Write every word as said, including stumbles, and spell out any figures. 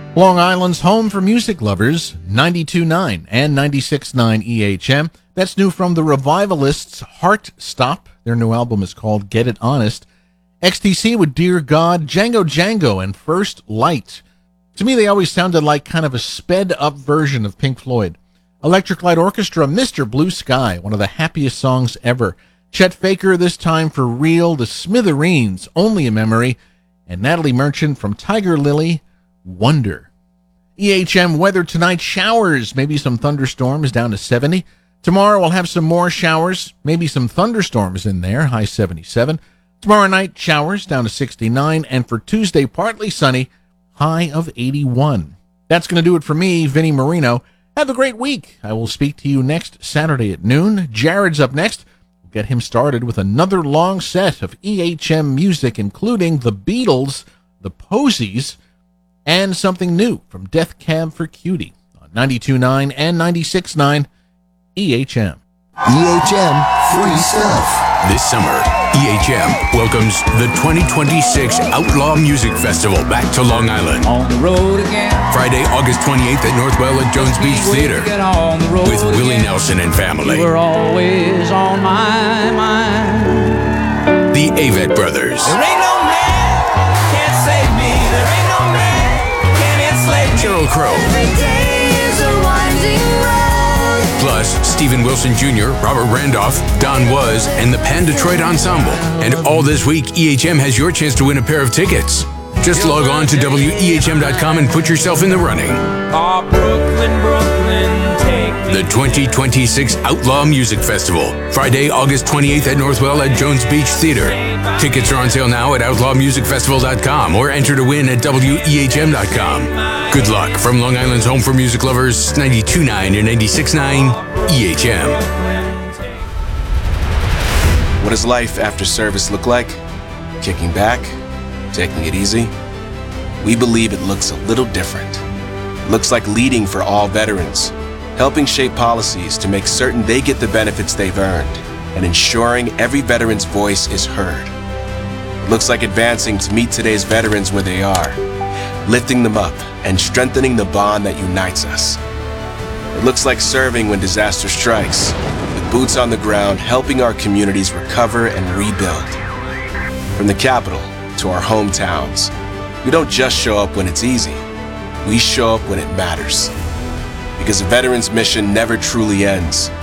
Long Island's home for music lovers, ninety-two point nine and ninety-six point nine E H M. That's new from the Revivalists' Heart Stop. Their new album is called Get It Honest. X T C with Dear God, Django Django, and First Light. To me, they always sounded like kind of a sped-up version of Pink Floyd. Electric Light Orchestra, Mister Blue Sky, one of the happiest songs ever. Chet Faker, this time for real. The Smithereens, Only a Memory. And Natalie Merchant from Tiger Lily, Wonder. E H M weather tonight, showers, maybe some thunderstorms, down to seventy. Tomorrow we'll have some more showers, maybe some thunderstorms in there, high seventy-seven. Tomorrow night, showers, down to sixty-nine. And for Tuesday, partly sunny, high of eighty-one. That's going to do it for me, Vinnie Marino. Have a great week. I will speak to you next Saturday at noon. Jared's up next. We'll get him started with another long set of E H M music, including the Beatles, the Posies, and something new from Death Cab for Cutie on ninety-two point nine and ninety-six point nine E H M. E H M free stuff. This summer, E H M welcomes the twenty twenty-six Outlaw Music Festival back to Long Island. On the road again. Friday, August twenty-eighth at Northwell at Jones Beach Theater with Willie again. Nelson and family. You were always on my mind. The Avett Brothers. There ain't no man can't save me. There ain't no man can enslave me. Sheryl Crow. Every day is a winding road. Plus, Stephen Wilson Junior, Robert Randolph, Don Was, and the Pan Detroit Ensemble. And all this week, E H M has your chance to win a pair of tickets. Just log on to W E H M dot com and put yourself in the running. Oh, Brooklyn, Brooklyn, take me. The twenty twenty-six Outlaw Music Festival. Friday, August twenty-eighth at Northwell at Jones Beach Theater. Tickets are on sale now at outlaw music festival dot com or enter to win at W E H M dot com. Good luck from Long Island's home for music lovers, ninety-two point nine and ninety-six point nine E H M. What does life after service look like? Kicking back? Taking it easy? We believe it looks a little different. It looks like leading for all veterans, helping shape policies to make certain they get the benefits they've earned, and ensuring every veteran's voice is heard. It looks like advancing to meet today's veterans where they are, lifting them up and strengthening the bond that unites us. It looks like serving when disaster strikes, with boots on the ground helping our communities recover and rebuild. From the Capitol to our hometowns, we don't just show up when it's easy, we show up when it matters. Because a veteran's mission never truly ends